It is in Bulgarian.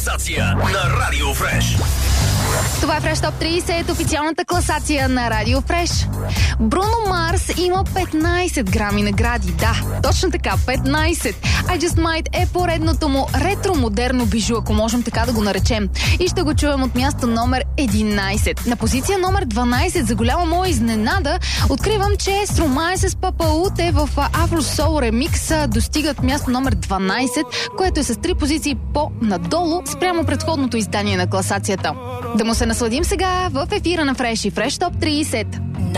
класация на Радио Фреш. Това е Фреш Топ 30, официалната класация на Радио Фреш. Бруно Марс има 15 грами награди. Да, точно така, 15. I Just Might е поредното му ретро-модерно бижу, ако можем така да го наречем. И ще го чуем от място номер 11. На позиция номер 12, за голяма моя изненада, откривам, че Стромае с Папаут в Afro Soul Remix достигат място номер 12, което е с 3 позиции по-надолу спрямо предходното издание на класацията. Да му се насладим сега в ефира на Фреш и Фреш Топ 30.